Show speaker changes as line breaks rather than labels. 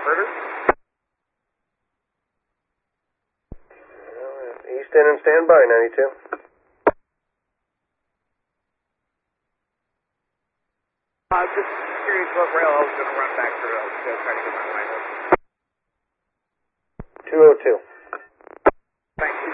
Further?
Easton and standby, 92.
Just curious what rail I was going to run back through. I was going to try to get my line up.
202.
Thank you.